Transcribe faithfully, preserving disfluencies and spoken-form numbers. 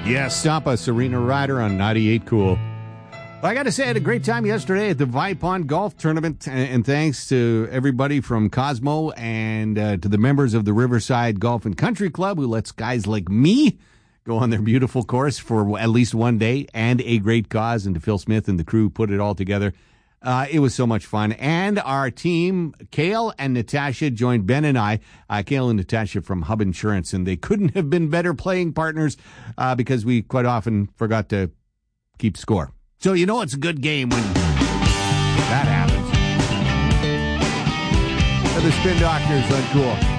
Yes, stop us, Serena Ryder on ninety-eight Cool. Well, I got to say, I had a great time yesterday at the Vipond Golf Tournament, and thanks to everybody from Cosmo and uh, to the members of the Riverside Golf and Country Club who lets guys like me go on their beautiful course for at least one day and a great cause, and to Phil Smith and the crew put it all together. Uh, it was so much fun. And our team, Kale and Natasha, joined Ben and I, uh, Kale and Natasha from Hub Insurance, and they couldn't have been better playing partners uh, because we quite often forgot to keep score. So you know it's a good game when that happens. And the Spin Doctors on Cool.